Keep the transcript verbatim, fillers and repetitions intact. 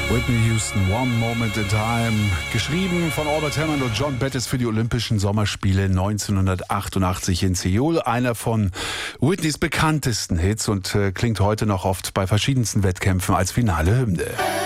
Whitney Houston, One Moment in Time, geschrieben von Albert Hammond und John Bettis für die Olympischen Sommerspiele neunzehnhundertachtundachtzig in Seoul. Einer von Whitneys bekanntesten Hits und äh, klingt heute noch oft bei verschiedensten Wettkämpfen als finale Hymne.